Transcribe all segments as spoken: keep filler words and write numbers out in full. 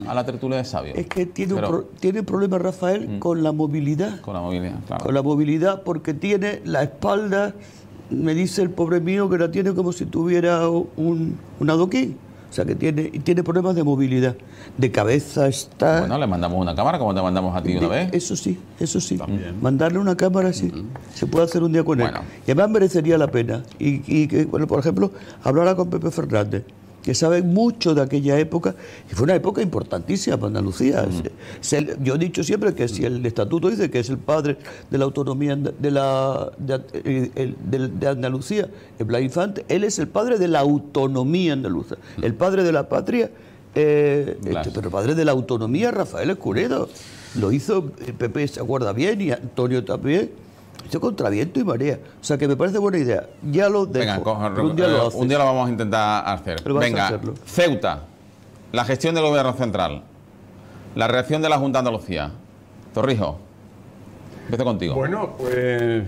a la tertulia de sabios. Es que tiene, Pero, un pro, tiene problemas, Rafael, mm, con la movilidad. Con la movilidad, claro. Con la movilidad, porque tiene la espalda, me dice el pobre mío, que la tiene como si tuviera un, un adoquín. O sea, que tiene, tiene problemas de movilidad. De cabeza está... Bueno, le mandamos una cámara, como te mandamos a ti una de, vez. Eso sí, eso sí. También. Mandarle una cámara, sí. Uh-huh. Se puede hacer un día con bueno. él. Y además merecería la pena. Y, y que, bueno, por ejemplo, hablara con Pepe Fernández, que sabe mucho de aquella época, y fue una época importantísima para Andalucía. Uh-huh. se, se, yo he dicho siempre que si el estatuto dice que es el padre de la autonomía de, la, de, de, de, de Andalucía, el Blas Infante, él es el padre de la autonomía andaluza, uh-huh. el padre de la patria, eh, este, pero el padre de la autonomía, Rafael Escuredo. Lo hizo, Pepe se acuerda bien, y Antonio también. Esto contra viento y marea. O sea, que me parece buena idea. Ya lo dejo. Venga, cojo, un, día eh, lo un día lo vamos a intentar hacer. Venga, a Ceuta. La gestión del gobierno central. La reacción de la Junta de Andalucía. Torrijos, empiezo contigo. Bueno, pues...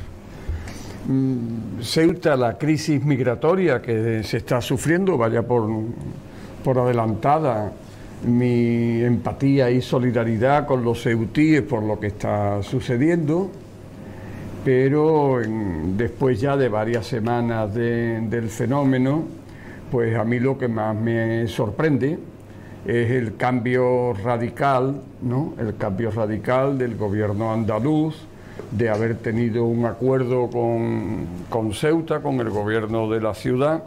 Mmm, Ceuta, la crisis migratoria que se está sufriendo, vaya por, por adelantada mi empatía y solidaridad con los ceutíes por lo que está sucediendo. Pero en, después ya de varias semanas de, del fenómeno, pues a mí lo que más me sorprende es el cambio radical, ¿no? El cambio radical del gobierno andaluz, de haber tenido un acuerdo con, con Ceuta, con el gobierno de la ciudad,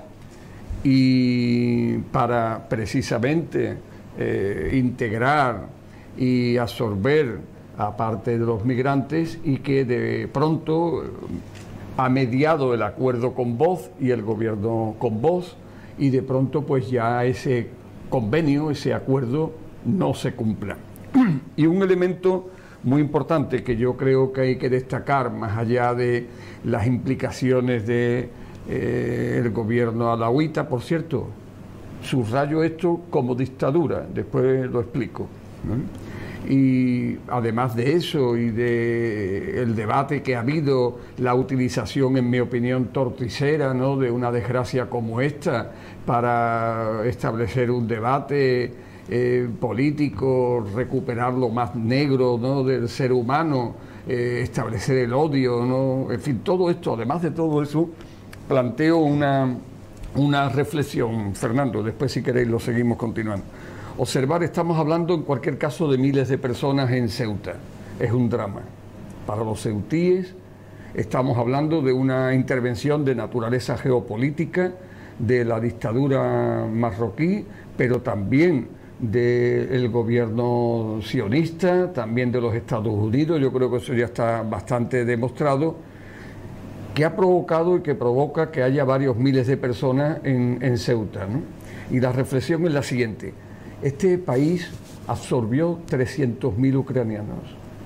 y para precisamente eh, integrar y absorber aparte de los migrantes, y que de pronto ha mediado el acuerdo con Vox y el gobierno con Vox, y de pronto pues ya ese convenio, ese acuerdo no se cumpla. Y un elemento muy importante que yo creo que hay que destacar, más allá de las implicaciones de eh, el gobierno alauita, por cierto, subrayo esto como dictadura, después lo explico, ¿no? Y además de eso y de el debate que ha habido, la utilización, en mi opinión, torticera, ¿no?, de una desgracia como esta para establecer un debate eh, político, recuperar lo más negro, ¿no?, del ser humano, eh, establecer el odio, ¿no? En fin, todo esto, además de todo eso, planteo una, una reflexión, Fernando, después si queréis lo seguimos continuando. Observar, estamos hablando en cualquier caso de miles de personas en Ceuta. Es un drama para los ceutíes. Estamos hablando de una intervención de naturaleza geopolítica de la dictadura marroquí, pero también del gobierno sionista, también de los Estados Unidos. Yo creo que eso ya está bastante demostrado, que ha provocado y que provoca que haya varios miles de personas en, en Ceuta, ¿no? Y la reflexión es la siguiente. Este país absorbió trescientos mil ucranianos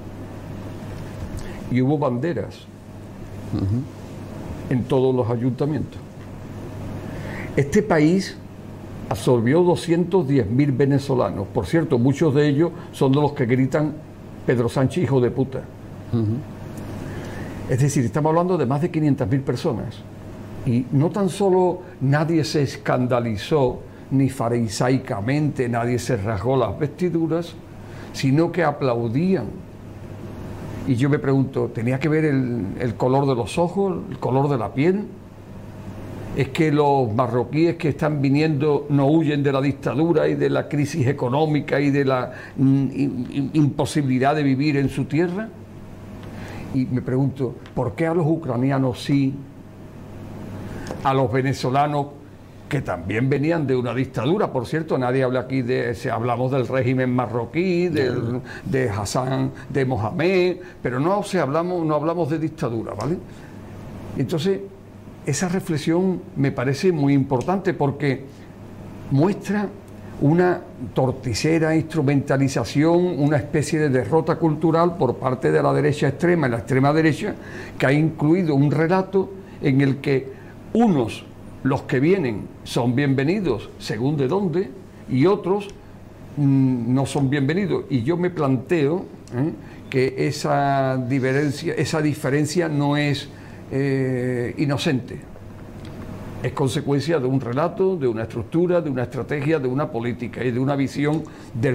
y hubo banderas uh-huh. en todos los ayuntamientos. Este país absorbió doscientos diez mil venezolanos. Por cierto, muchos de ellos son de los que gritan Pedro Sánchez, hijo de puta. Uh-huh. Es decir, estamos hablando de más de quinientas mil personas. Y no tan solo nadie se escandalizó, ni farisaicamente nadie se rasgó las vestiduras, sino que aplaudían. Y yo me pregunto, ¿tenía que ver el, el color de los ojos, el color de la piel? ¿Es que los marroquíes que están viniendo no huyen de la dictadura y de la crisis económica y de la in, imposibilidad de vivir en su tierra? Y me pregunto, ¿por qué a los ucranianos sí, a los venezolanos, que también venían de una dictadura? Por cierto, nadie habla aquí de, si hablamos del régimen marroquí, del, de Hassan, de Mohamed, pero no, si hablamos, no hablamos de dictadura, ¿vale? Entonces, esa reflexión me parece muy importante porque muestra una torticera instrumentalización, una especie de derrota cultural por parte de la derecha extrema y la extrema derecha, que ha incluido un relato en el que unos, los que vienen, son bienvenidos según de dónde, y otros mmm, no son bienvenidos. Y yo me planteo ¿eh? que esa diferencia, esa diferencia no es eh, inocente. Es consecuencia de un relato, de una estructura, de una estrategia, de una política y de una visión del